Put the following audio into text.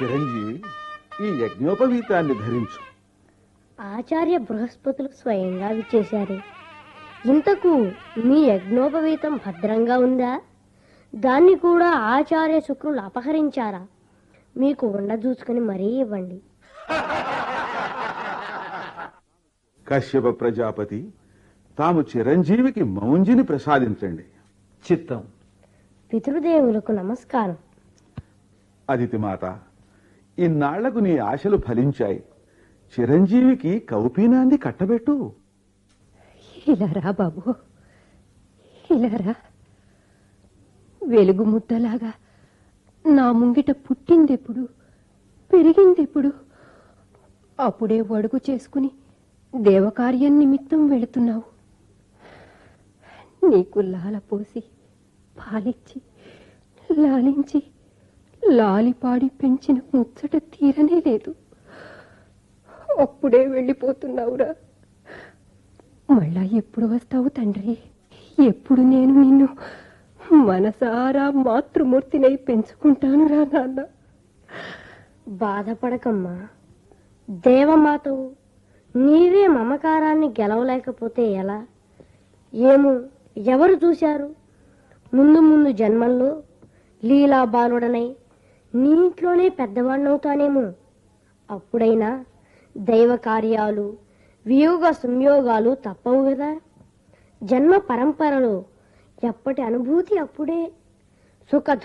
చిరంజీవి, ఈ యజ్ఞోపవీతాన్ని ధరించు. ఆచార్య బృహస్పతులు స్వయంగా విచ్చేశారు. ఇంతకు మీ యజ్ఞోపవీతం భద్రంగా ఉందా? దాన్ని కూడా ఆచార్య శుక్రులు అపహరించారా? మీకు ఉండదూచుకుని మరీ ఇవ్వండి. కశ్యప ప్రజాపతి, తాము చిరంజీవికి మౌంజిని ప్రసాదించండి. చిత్తం. పితృదేవులకు నమస్కారం. అదితిమాత, ఇన్నాళ్లకు నీ ఆశలు ఫలించాయి. చిరంజీవికి కౌపీనాన్ని కట్టబెట్టు. ఇలా రా బాబు, ఇలా రా. వెలుగు ముద్దలాగా నా ముంగిట పుట్టిందెప్పుడు, పెరిగిందెప్పుడు? అప్పుడే వడుగు చేసుకుని దేవకార్యం నిమిత్తం వెళుతున్నావు. నీకు లాల పోసి పాలిచ్చి లాలించి లాలిపాడి పెంచిన ముచ్చట తీరనే లేదు. అప్పుడే వెళ్ళిపోతున్నావురా. మళ్ళా ఎప్పుడు వస్తావు తండ్రి? ఎప్పుడు నేను నిన్ను మనసారా మాతృమూర్తినై పెంచుకుంటాను రా నాన్న. బాధపడకమ్మా. దేవమాతవు నీవే మమకారాన్ని గెలవలేకపోతే ఎలా? ఏమో, ఎవరు చూశారు? ముందు ముందు జన్మల్లో లీలా బాలుడనై నీ ఇంట్లోనే పెద్దవాణ్ణవుతానేమో. అప్పుడైనా దైవ కార్యాలు, వియోగ సంయోగాలు తప్పవు కదా. జన్మ పరంపరలో ఎప్పటి అనుభూతి అప్పుడే. సుఖ